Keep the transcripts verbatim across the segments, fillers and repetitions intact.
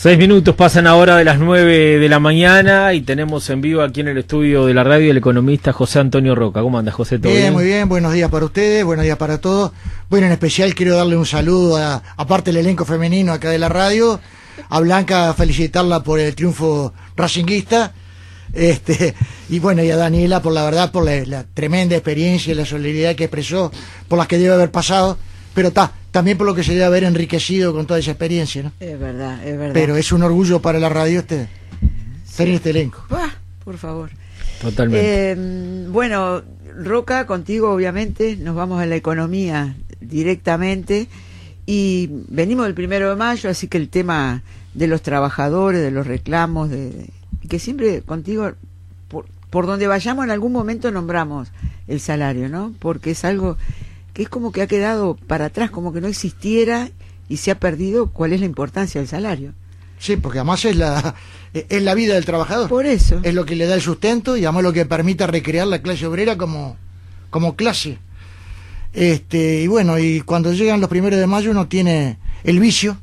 Seis minutos pasan ahora de las nueve de la mañana y tenemos en vivo aquí en el estudio de la radio el economista José Antonio Roca. ¿Cómo andas, José? ¿Todo bien? bien? Muy bien, buenos días para ustedes, buenos días para todos. Bueno, en especial quiero darle un saludo, a, aparte del elenco femenino acá de la radio, a Blanca, felicitarla por el triunfo racinguista, este, y bueno, y a Daniela por la verdad, por la, la tremenda experiencia y la solidaridad que expresó, por las que debe haber pasado, pero está, también por lo que se debe haber enriquecido con toda esa experiencia, ¿no? Es verdad, es verdad. Pero es un orgullo para la radio este, sí. tener este elenco. Bah, por favor. Totalmente. Eh, bueno, Roca, contigo obviamente, nos vamos a la economía directamente y venimos del primero de mayo, así que el tema de los trabajadores, de los reclamos, de, de que siempre contigo, por, por donde vayamos en algún momento nombramos el salario, ¿no? Porque es algo que es como que ha quedado para atrás, como que no existiera y se ha perdido cuál es la importancia del salario. Sí, porque además es la es la vida del trabajador. Por eso. Es lo que le da el sustento y además lo que permite recrear la clase obrera como, como clase. Este, y bueno, y cuando llegan los primeros de mayo uno tiene el vicio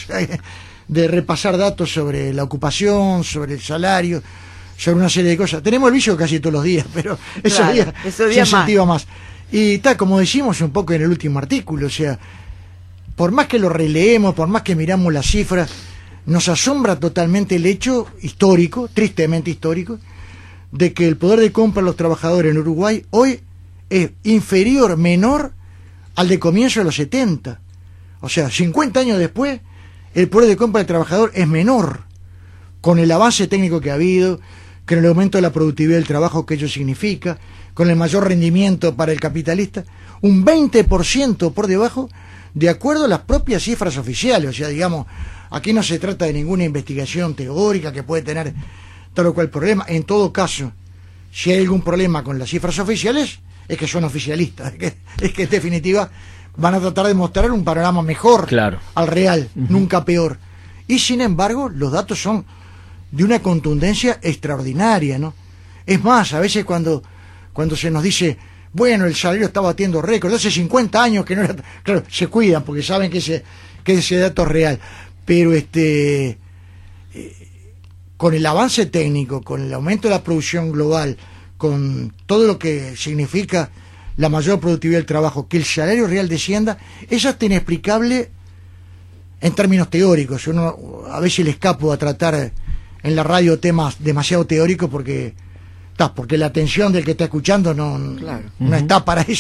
de repasar datos sobre la ocupación, sobre el salario, sobre una serie de cosas. Tenemos el vicio casi todos los días, pero esos claro, días esos se días incentiva más. más. Y está, como decimos un poco en el último artículo, o sea, por más que lo releemos, por más que miramos las cifras, nos asombra totalmente el hecho histórico, tristemente histórico, de que el poder de compra de los trabajadores en Uruguay hoy es inferior, menor al de comienzo de los setenta. O sea, cincuenta años después, el poder de compra del trabajador es menor, con el avance técnico que ha habido, con el aumento de la productividad del trabajo que ello significa, con el mayor rendimiento para el capitalista, un veinte por ciento por debajo, de acuerdo a las propias cifras oficiales. O sea, digamos, aquí no se trata de ninguna investigación teórica que puede tener tal o cual problema. En todo caso, si hay algún problema con las cifras oficiales, es que son oficialistas, es que, es que en definitiva van a tratar de mostrar un panorama mejor, claro, al real, uh-huh. nunca peor. Y sin embargo, los datos son de una contundencia extraordinaria, ¿no? Es más, a veces cuando, cuando se nos dice, bueno, el salario está batiendo récord, hace cincuenta años que no era... Claro, se cuidan porque saben que ese, que ese dato es real. Pero este eh, con el avance técnico, con el aumento de la producción global, con todo lo que significa la mayor productividad del trabajo, que el salario real descienda, es hasta inexplicable en términos teóricos. Uno a veces le escapo a tratar en la radio temas demasiado teóricos porque, ta, porque la atención del que está escuchando no, claro. no uh-huh. está para eso.